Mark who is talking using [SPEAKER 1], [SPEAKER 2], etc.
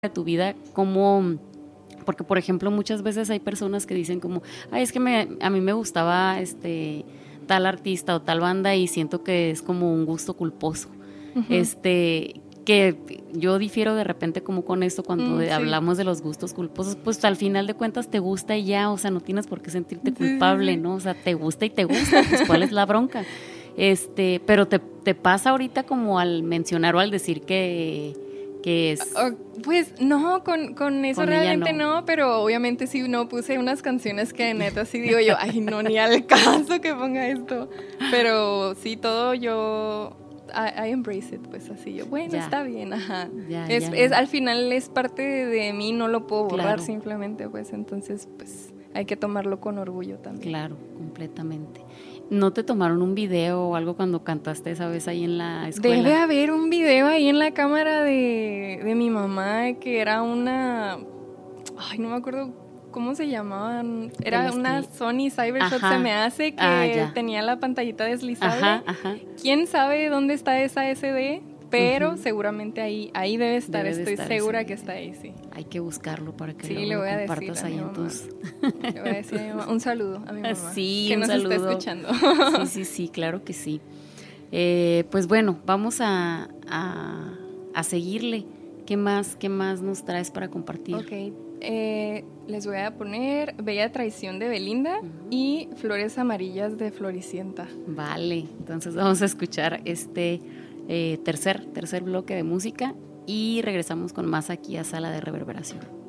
[SPEAKER 1] de tu vida, como, porque por ejemplo muchas veces hay personas que dicen como, ay, es que a mí me gustaba tal artista o tal banda y siento que es como un gusto culposo.
[SPEAKER 2] Ujú.
[SPEAKER 1] Que yo difiero de repente como con esto cuando
[SPEAKER 2] Sí.
[SPEAKER 1] hablamos de los gustos culposos, pues al final de cuentas te gusta y ya, o sea, no tienes por qué sentirte
[SPEAKER 2] Sí, sí,
[SPEAKER 1] culpable,
[SPEAKER 2] sí.
[SPEAKER 1] ¿no? O sea, te gusta y te gusta, pues ¿cuál es la bronca? Pero te pasa ahorita como al mencionar o al decir que es
[SPEAKER 2] Pues no, con eso
[SPEAKER 1] con ella
[SPEAKER 2] realmente
[SPEAKER 1] no.
[SPEAKER 2] no, pero obviamente sí no puse unas canciones que neta sí digo yo, ay no, ni al caso que ponga esto. Pero sí, todo yo, I embrace it, pues así yo, bueno,
[SPEAKER 1] Ya.
[SPEAKER 2] está bien, ajá.
[SPEAKER 1] Ya,
[SPEAKER 2] Al final es parte de mí, no lo puedo borrar
[SPEAKER 1] claro,
[SPEAKER 2] simplemente, pues entonces pues hay que tomarlo con orgullo también.
[SPEAKER 1] claro, completamente. ¿No te tomaron un video o algo cuando cantaste esa vez ahí en la
[SPEAKER 2] Debe
[SPEAKER 1] escuela?
[SPEAKER 2] haber un video ahí en la cámara de mi mamá que era una... Ay, no me acuerdo cómo se llamaban.
[SPEAKER 1] De
[SPEAKER 2] Era
[SPEAKER 1] las
[SPEAKER 2] una
[SPEAKER 1] que...
[SPEAKER 2] Sony Cybershot, se
[SPEAKER 1] Ajá.
[SPEAKER 2] me hace,
[SPEAKER 1] Ah,
[SPEAKER 2] que
[SPEAKER 1] ya.
[SPEAKER 2] tenía la pantallita deslizable.
[SPEAKER 1] Ajá, ajá.
[SPEAKER 2] ¿Quién sabe dónde está esa SD? Pero
[SPEAKER 1] Ujú.
[SPEAKER 2] seguramente ahí debe estar.
[SPEAKER 1] Debe de
[SPEAKER 2] Estoy
[SPEAKER 1] estar ese
[SPEAKER 2] segura que
[SPEAKER 1] video.
[SPEAKER 2] está ahí, sí.
[SPEAKER 1] Hay que buscarlo para que
[SPEAKER 2] Sí,
[SPEAKER 1] luego
[SPEAKER 2] le
[SPEAKER 1] lo
[SPEAKER 2] voy a decir
[SPEAKER 1] compartas
[SPEAKER 2] a
[SPEAKER 1] ahí
[SPEAKER 2] mi
[SPEAKER 1] en
[SPEAKER 2] mamá.
[SPEAKER 1] tus...
[SPEAKER 2] Le voy a decir a mi mamá. Un saludo a mi mamá,
[SPEAKER 1] Sí,
[SPEAKER 2] que
[SPEAKER 1] un
[SPEAKER 2] nos está
[SPEAKER 1] saludo.
[SPEAKER 2] escuchando.
[SPEAKER 1] Sí, sí, sí, claro que sí. Pues bueno, vamos a seguirle. Qué más nos traes para compartir?
[SPEAKER 2] Ok, les voy a poner Bella Traición de Belinda y Flores Amarillas de Floricienta.
[SPEAKER 1] Vale, entonces vamos a escuchar tercer bloque de música y regresamos con más aquí a Sala de Reverberación.